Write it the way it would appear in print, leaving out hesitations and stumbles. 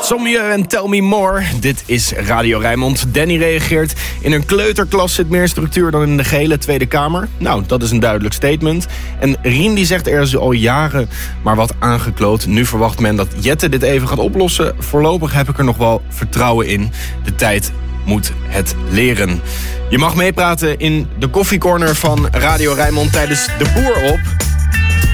Insomnia en Tell Me More. Dit is Radio Rijnmond. Danny reageert. In een kleuterklas zit meer structuur dan in de gehele Tweede Kamer. Nou, dat is een duidelijk statement. En Rien die zegt er is al jaren maar wat aangekloot. Nu verwacht men dat Jette dit even gaat oplossen. Voorlopig heb ik er nog wel vertrouwen in. De tijd moet het leren. Je mag meepraten in de koffiecorner van Radio Rijnmond tijdens De Boer op.